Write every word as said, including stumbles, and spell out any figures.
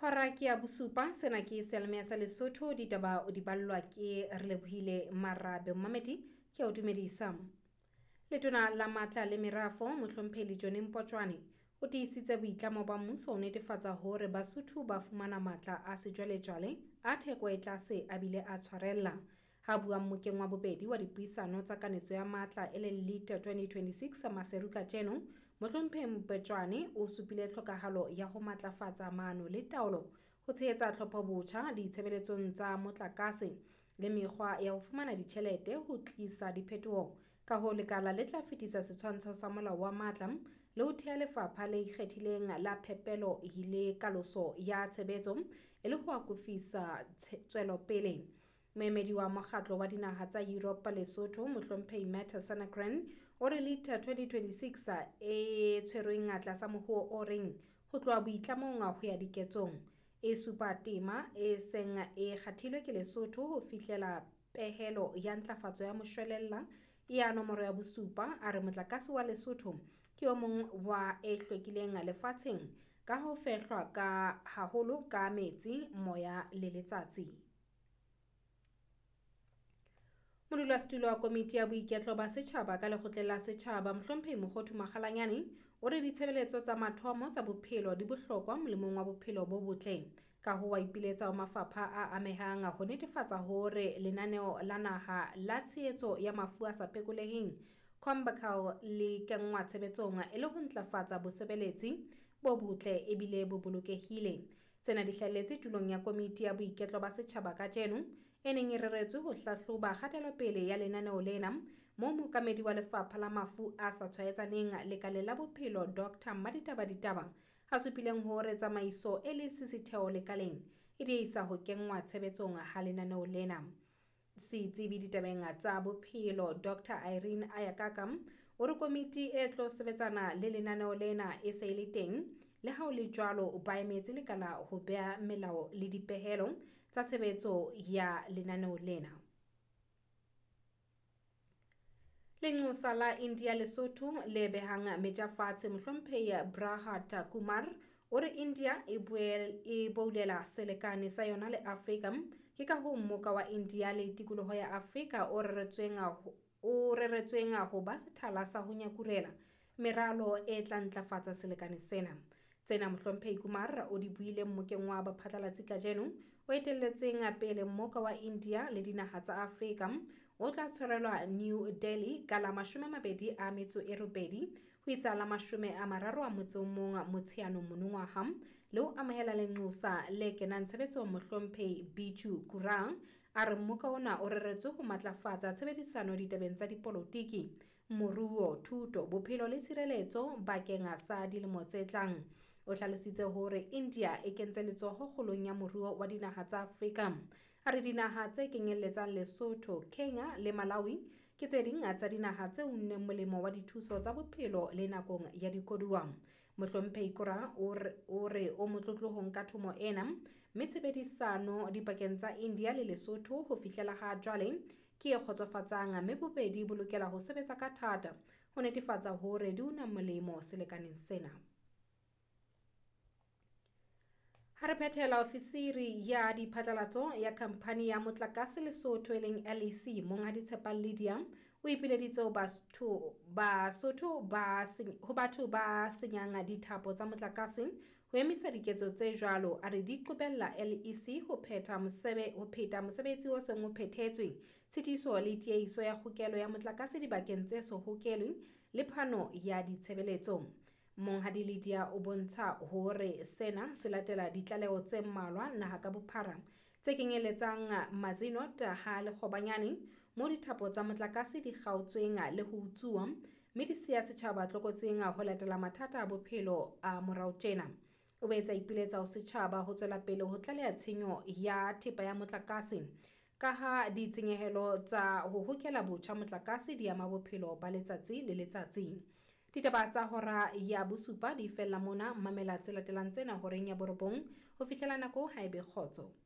Hora ke ya bosupa sena ke Selme sa Lesotho ditaba o di ballwa ke Relebohile Marabe Mamedi ke o dumedisa. Letona la matla le merafo Mohlomphehi John Mpotjwane o tiisitse boitlamo ba mmuso o netefatsa hore Basotho ba fumana matla a sejwalejwale a theko e tlase a bile a tshwarella. Ha bua mmokeng wa bobedi wa dipuisano tsa kanetso ya matla e leng Lead twenty twenty-six Maseruka Tjeno, Mohlomphehi Mpotjwane o supile tlhokahalo ya ho matlafatsa maano le taolo ho tshehetsa tlhopho botjha ditshebeletsong tsa motlakase le mekgwa ya ho fumana ditjhelete ho tlisa diphetoho ka ho lekala le tla fetisa setshwantsho sa molao wa matla le ho thea lefapha le ikgethileng la phepelo le kaloso ya tshebetso e le ho akofisa tswelopele. Moemedi wa mokgatlo wa dinaha tsa Europe Lesotho Mohlomphehi Meta Sanakran o re Lead twenty twenty-six e tshwerweng tlasa mohuo o reng ho tloha boitlamong ho ya diketsong e supa tema e seng e kgathilwe ke Lesotho ho fihlela pehelo ya ntlafatso ya moshwelella ya nomoro ya bosupa a re motlakase wa Lesotho ke o mong wa e hlwekileng lefatsheng ka ho fehlwa ka haholo ka metsi, moya le letsatsi. Modulasetulo wa komiti ya boiketlo ba setjhaba ka lekgotleng la setjhaba Mohlomphehi Mokgothu Makgalanyane o re ditshebeletso tsa mathomo tsa bophelo di bohlokwa molemong wa bophelo bo botle ka ho wa ipiletsa ho mafapha a amehang ho netefatsa hore lenaneo la naha la tshehetso ya mafu a sa phekoleheng Combacal le kenngwa tshebetsong e le ho ntlafatsa bosebeletsi bo botle ebile bo bolokehile. Tsena di hlahelletse tulong ya komiti ya boiketlo ba setjhaba ka Tjeno e neng e reretswe ho hlahloba kgatelopele ya lenaneo lena moo mookamedi wa lefapha la mafu a sa tshwaetsaneng lekaleng la bophelo Dr Madita Baditaba ha supileng hore tsamaiso e le sesitheo lekaleng e diehisa ho kenngwa tshebetsong ha lenaneo lena. Setsebi ditabeng tsa bophelo Dr Irene Ayakakam o re komiti e tlo sebetsana le lenaneo lena e se e le teng le ha o le jwalo ba emetse lekala ho beha melao le dipehelo tsa tshebetso ya lenaneo lena. Lenqosa la India Lesotho le behang meja fatshe Mohlomphehi Brahat Kumar o re India e boele e boulela selekane sa yona le Afrika ke ka ho mmoka wa India le tikoloho ya Afrika o reretsweng o reretsweng ho ba sethala sa ho nyakurela meralo e tla ntlafatsa selekane sena. Tsena Mohlomphehi Kumar o di buile mmokeng wa baphatlalatsi kajeno o etelletseng pele mmoka wa India le dinaha tsa Afrika o tla tshwarelwa New Delhi ka la mashome a mabedi a metso e robedi ho isa la mashome a mararo a motso o mong Motsheanong monongwaha le ho amohela lenqosa le kenang tshebetsong Mohlomphehi Bichu Kurang a re mmoka ona o reretswe ho matlafatsa tshebedisano ditabeng tsa dipolotiki, moruo, thuto, bophelo le tshireletso bakeng sa dilemo tse tlang. O hlalositse hore India e kentse letsoho kgolong ya moruo wa dinaha tsa Afrika. A re dinaha tse kenyelletsang Lesotho, Kenya le Malawi ke tse ding tsa dinaha tse unneng molemo wa dithuso tsa bophelo le nakong ya dikoduwa. Mohlomphehi Kora o re o motlotlo ho nka thomo ena mme tshebedisano dipakeng tsa India le Lesotho ho fihlela ha jwale ke e kgotsofatsang mme bobedi bo lokela ho sebetsa ka thata ho netefatsa hore di una molemo selekaneng sena. Ha re phethela ofisiri ya diphatlalatso ya khamphani ya motlakase Lesotho e leng L E C Monghadi Tshepang Lydia o ipileditse ho Basotho Basotho ba ho batho ba senyang dithapo tsa motlakase ho emisa diketso tse jwalo a re di qobella L E C ho phetha mosebe ho phetha mosebetsi o seng o phethetswe tshitiso le tiehiso ya kgokelo ya motlakase dibakeng tse so hokelwe le phano ya ditshebeletso. Monghadi Lydia o bontsha hore sena se latela ditlaleho tse mmalwa naha ka bophara tse kenyeletsang Mazinot ha le Kgobanyane mo dithapo tsa motlakase di kgaotsweng le ho utsuwa mme di siya setjhaba tlokotsing ho latela mathata a bophelo a morao tjena. O boetse a ipiletsa ho setjhaba ho tswela pele ho tlaleha tshenyo ya thepa ya motlakase ka ha ditshenyehelo tsa ho hokela botjha motlakase di ama bophelo ba letsatsi le letsatsi. Ditaba tsa hora ya bosupa di fella mona, mamela tse latelang tsena horeng ya borobong ho fihlela nako haebe kgotso.